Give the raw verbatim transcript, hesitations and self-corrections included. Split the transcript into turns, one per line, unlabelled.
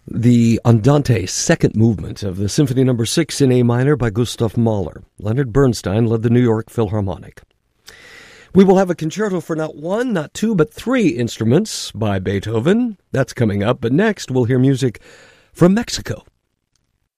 the Andante second movement of the Symphony Number six in A minor by Gustav Mahler. Leonard Bernstein led the New York Philharmonic. We will have a concerto for not one, not two, but three instruments by Beethoven. That's coming up. But next, we'll hear music from Mexico.